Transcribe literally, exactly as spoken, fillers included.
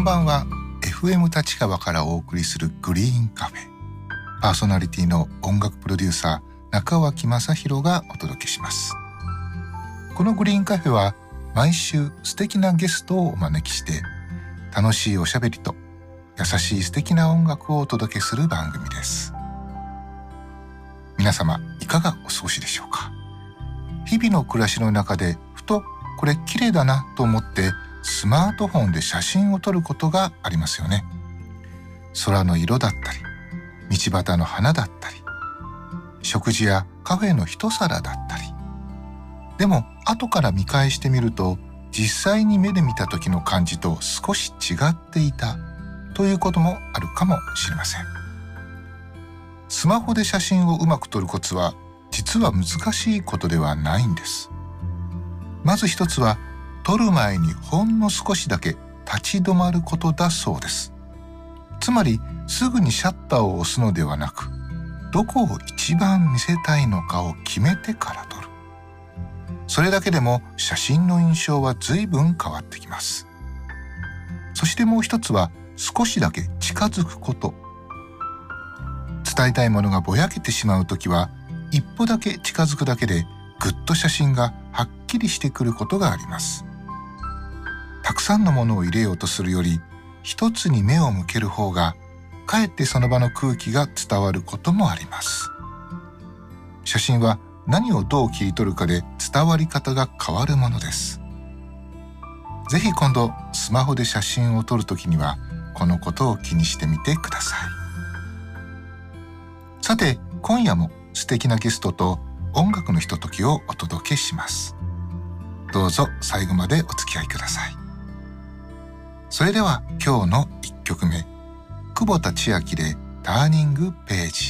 んばんは。 エフエム 立川からお送りするグリーンカフェ、パーソナリティの音楽プロデューサー中脇正弘がお届けします。このグリーンカフェは毎週素敵なゲストをお招きして楽しいおしゃべりと優しい素敵な音楽をお届けする番組です。皆様いかがお過ごしでしょうか。日々の暮らしの中でふとこれ綺麗だなと思ってスマートフォンで写真を撮ることがありますよね。空の色だったり、道端の花だったり、食事やカフェの一皿だったり。でも後から見返してみると、実際に目で見た時の感じと少し違っていたということもあるかもしれません。スマホで写真をうまく撮るコツは実は難しいことではないんです。まず一つは、撮る前にほんの少しだけ立ち止まることだそうです。つまりすぐにシャッターを押すのではなく、どこを一番見せたいのかを決めてから撮る。それだけでも写真の印象は随分変わってきます。そしてもう一つは、少しだけ近づくこと。伝えたいものがぼやけてしまうときは、一歩だけ近づくだけでぐっと写真がはっきりしてくることがあります。たくさんのものを入れようとするより、一つに目を向ける方がかえってその場の空気が伝わることもあります。写真は何をどう切り取るかで伝わり方が変わるものです。ぜひ今度スマホで写真を撮るときにはこのことを気にしてみてください。さて、今夜も素敵なゲストと音楽のひとときをお届けします。どうぞ最後までお付き合いください。それでは今日のいっきょくめ、久保田千秋でターニングページ。